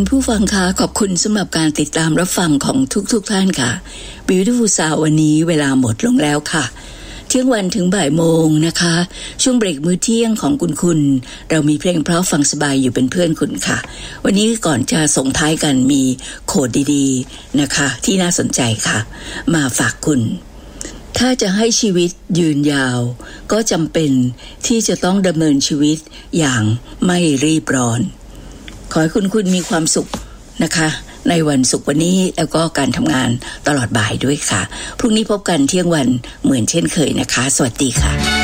ผู้ฟังคะขอบคุณสำหรับการติดตามรับฟังของทุกท่านค่ะ Beautiful Sound วันนี้เวลาหมดลงแล้วค่ะเที่ยงวันถึงบ่ายโมงนะคะช่วงเบรกมื้อเที่ยงของคุณเรามีเพลงเพราะฟังสบายอยู่เป็นเพื่อนคุณค่ะวันนี้ก่อนจะส่งท้ายกันมีโคดดีๆนะคะที่น่าสนใจค่ะมาฝากคุณถ้าจะให้ชีวิตยืนยาวก็จำเป็นที่จะต้องดำเนินชีวิตอย่างไม่รีบร้อนขอให้คุณมีความสุขนะคะในวันศุกร์วันนี้แล้วก็การทำงานตลอดบ่ายด้วยค่ะพรุ่งนี้พบกันเที่ยงวันเหมือนเช่นเคยนะคะสวัสดีค่ะ